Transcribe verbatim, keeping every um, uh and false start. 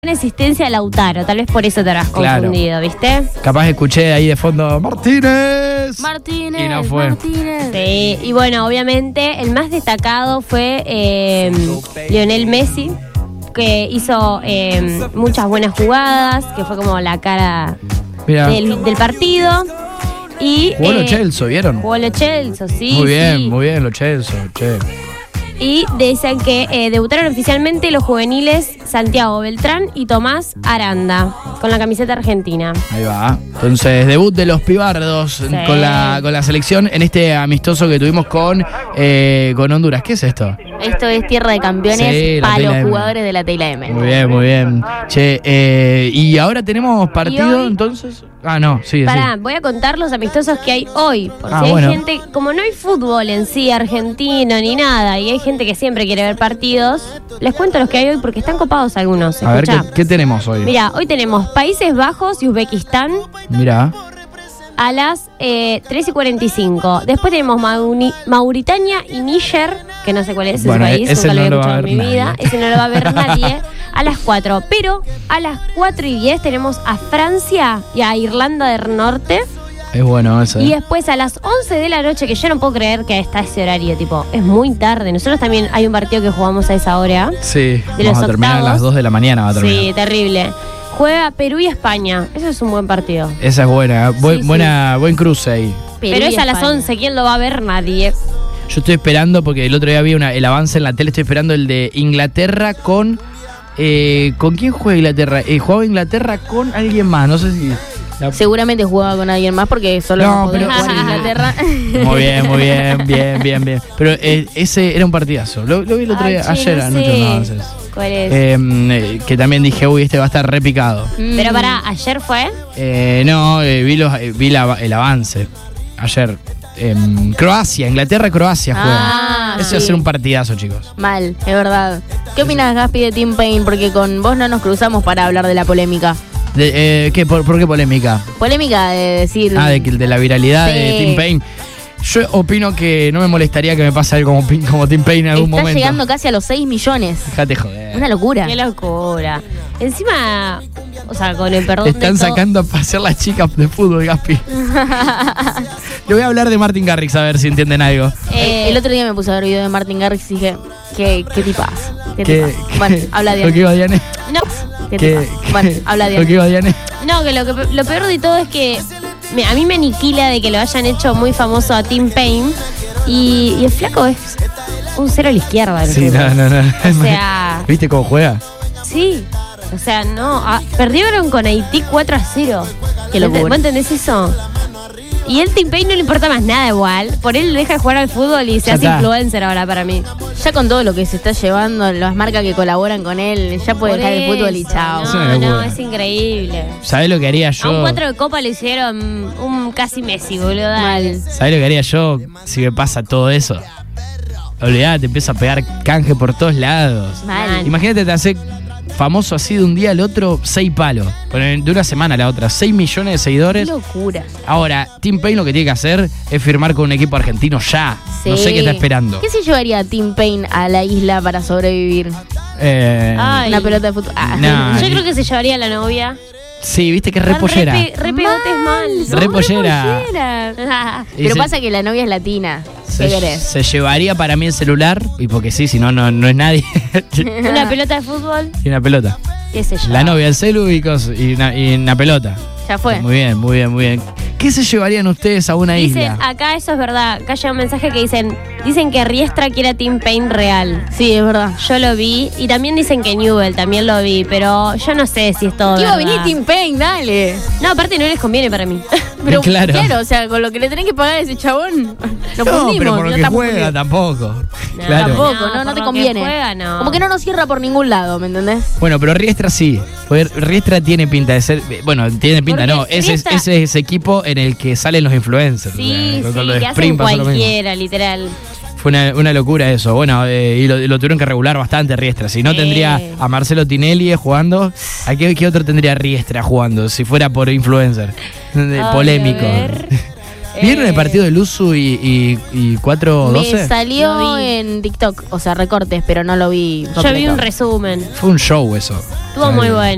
existencia de Lautaro, tal vez por eso te habrás Claro. confundido, ¿viste? Capaz escuché ahí de fondo ¡Martínez! Martínez, Y no fue. Martínez. Sí, y bueno, obviamente el más destacado fue eh, Lionel Messi, que hizo eh, muchas buenas jugadas, que fue como la cara Mira, del, del partido. Y, jugó lo eh, Chelsea, ¿vieron? Jugó lo Chelsea, sí. Muy bien, sí. muy bien lo Chelsea, che. Y dicen que eh, debutaron oficialmente los juveniles Santiago Beltrán y Tomás Aranda con la camiseta argentina. Ahí va. Entonces, debut de los pibardos Sí. con, la, con la selección en este amistoso que tuvimos con, eh, con Honduras. ¿Qué es esto? Esto es Tierra de Campeones Sí, la para Tela los M. jugadores de la Tela M. Muy bien, muy bien. Che, eh, ¿y ahora tenemos partido hoy? entonces? Ah, no, sí, Pará, sí. voy a contar los amistosos que hay hoy. Por Ah, si hay bueno. gente, como no hay fútbol en sí argentino ni nada, y hay gente que siempre quiere ver partidos, les cuento los que hay hoy porque están copados algunos. A ver, ¿qué, Escuchá. qué tenemos hoy? Mira, hoy tenemos Países Bajos y Uzbekistán Mira. a las eh, tres y cuarenta y cinco. Después tenemos Mauni- Mauritania y Níger, que no sé cuál es Bueno, ese país, ese nunca no lo lo había va a escuchado en ver mi vida. nadie. Ese no lo va a ver nadie. A las cuatro. Pero a las cuatro y diez tenemos a Francia y a Irlanda del Norte. Es bueno eso. Y ¿eh? después a las once de la noche, que yo no puedo creer que está ese horario, tipo, es muy tarde. Nosotros también hay un partido que jugamos a esa hora. Sí, de vamos los a terminar a octavos. las dos de la mañana. Va a terminar. Sí, terrible. Juega Perú y España. Eso es un buen partido. Esa es buena. ¿eh? Bu- Sí, sí. buena, buen cruce ahí. Pero Perú y es a las España. once. ¿Quién lo va a ver? Nadie. Yo estoy esperando, porque el otro día vi una, el avance en la tele, estoy esperando el de Inglaterra con... Eh, ¿Con quién juega Inglaterra? Eh, jugaba Inglaterra con alguien más, no sé si... la- Seguramente jugaba con alguien más porque solo No, no, podía pero- jugar en Inglaterra. Muy bien, muy bien, bien, bien, bien. Pero eh, ese era un partidazo. Lo, lo vi el otro Ay, día, che, ayer no anoche sé. en los avances. ¿Cuál es? Eh, eh, que también dije, uy, este va a estar repicado. Mm. Pero pará, ¿ayer fue? Eh, no, eh, vi, los, eh, vi la- el avance ayer. Em, Croacia, Inglaterra-Croacia juega. Ah, Ese va a sí. ser un partidazo, chicos. Mal, es verdad. ¿Qué opinas, Gaspi, de Tim Payne? Porque con vos no nos cruzamos para hablar de la polémica. De, eh, ¿qué, por, por qué polémica? Polémica de decir... Ah, de, que- de la viralidad Sí. de Tim Payne. Yo opino que no me molestaría que me pase algo como, Pin- como Tim Payne en algún Está momento. llegando casi a los seis millones. Déjate joder. Una locura. Qué locura. Encima, o sea, con el perdón Te están de todo- sacando a pasear las chicas de fútbol, Gaspi. Le voy a hablar de Martin Garrix a ver si entienden algo. Eh, el otro día me puse a ver video de Martin Garrix y dije, ¿qué, qué tipazo? ¿Qué ¿Qué- tipazo? Bueno, habla de ¿Lo que iba Diane? No, ¿Qué ¿Qué- tipazo? Bueno, habla de ¿Lo que iba Diane? no, que lo, que lo peor de todo es que me- a mí me aniquila de que lo hayan hecho muy famoso a Tim Payne y, y el flaco es un cero a la izquierda. el Sí, tipo. no, no, no. O sea, ¿Viste cómo juega? sí. O sea, no. ah, perdieron con Haití cuatro a cero. Qué locura. ¿Vos entendés eso? Y el Tim Payne no le importa más nada igual. Por él deja de jugar al fútbol y se Ya hace está. influencer ahora para mí. Ya con todo lo que se está llevando, las marcas que colaboran con él, ya puede Por dejar el fútbol y eso, chao. Es una No, no, locura. es increíble. ¿Sabés lo que haría A un yo? cuatro de copa le hicieron un casi Messi, boludo. dale. Mal. ¿Sabés lo que haría yo si me pasa todo eso? Olvidate, te empieza a pegar canje por todos lados. Mal. Imagínate, te hace famoso así de un día al otro, seis palos. Bueno, de una semana a la otra, seis millones de Qué seguidores. locura. Ahora, Tim Payne lo que tiene que hacer es firmar con un equipo argentino ya. No sé Sí. qué está esperando. ¿Qué se llevaría Tim Payne a la isla para sobrevivir? Eh, Ay. Una pelota de fútbol. Ah. Nah. Yo creo que se llevaría a la novia. sí, viste que es re Están pollera. Re, pe- re pegotes mal. Re pollera. Y Pero se- pasa que la novia es latina. Se, ¿Qué querés? se llevaría para mí el celular, y porque sí, si no, no, no es nadie. Una pelota de fútbol, Y una pelota. qué sé yo. La novia, el celu y, cos- y, una, y una pelota. Ya fue. Muy bien, muy bien, muy bien. ¿Qué se llevarían ustedes a una Dicen, isla? acá eso es verdad. Acá llega un mensaje que dicen, dicen que Riestra quiere a Tim Payne real. Sí, es verdad. Yo lo vi y también dicen que Newell también lo vi, pero yo no sé si es todo ¿Qué iba a verdad. venir Tim Payne? Dale. No, aparte no les conviene para mí. Pero Claro. claro. o sea, con lo que le tenés que pagar a ese chabón. Nos no, fundimos, pero por lo no que estamos juega fundidos. tampoco. No, Claro. Tampoco, no, No, no, por te lo conviene. que juega, no. Como que no nos cierra por ningún lado, ¿me entendés? Bueno, pero Riestra sí. Porque Riestra tiene pinta de ser. Bueno, tiene pinta, Porque no. Ese es, Riestra- ese es ese equipo en el que salen los influencers. Sí, O sea, sí, con lo de que hacen Sprint pasó lo mismo. cualquiera, literal. Fue una, una locura eso. Bueno, eh, y lo, lo tuvieron que regular bastante Riestra. Si no, Sí. tendría a Marcelo Tinelli jugando. ¿A qué, qué otro tendría Riestra jugando? Si fuera por influencer. Eh, Ay, Polémico. a ver. ¿Vieron Eh, el partido de Luzu y, y, y cuatro doce? Me salió Lo vi. en TikTok, o sea, recortes, pero no lo vi. Yo vi completo. un resumen. Fue un show eso. Estuvo muy bueno.